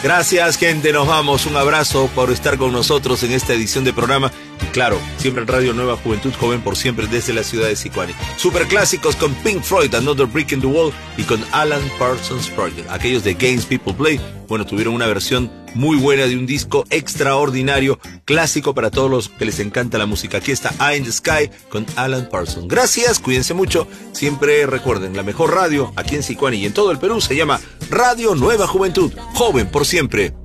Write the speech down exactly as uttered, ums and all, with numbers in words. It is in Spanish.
Gracias, gente, nos vamos. Un abrazo por estar con nosotros en esta edición de programa. Y claro, siempre en Radio Nueva Juventud, joven por siempre desde la ciudad de Sicuani. Superclásicos con Pink Floyd, Another Brick in the Wall, y con Alan Parsons Project. Aquellos de Games People Play, bueno, tuvieron una versión muy buena de un disco extraordinario, clásico para todos los que les encanta la música. Aquí está Eye in the Sky con Alan Parsons. Gracias, cuídense mucho. Siempre recuerden, la mejor radio aquí en Sicuani y en todo el Perú se llama Radio Nueva Juventud, joven por siempre.